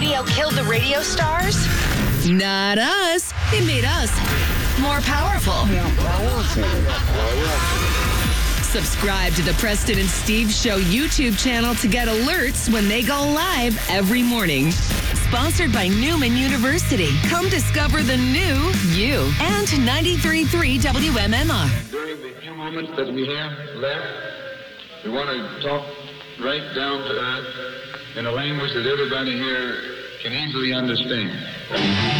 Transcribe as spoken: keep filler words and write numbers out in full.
radio killed the radio stars? Not us. It made us more powerful. Subscribe to the Preston and Steve Show YouTube channel to get alerts when they go live every morning. Sponsored by Newman University. Come discover the new you. And ninety-three point three W M M R. During the few moments that we have left, we want to talk right down to earth in a language that everybody here can easily understand.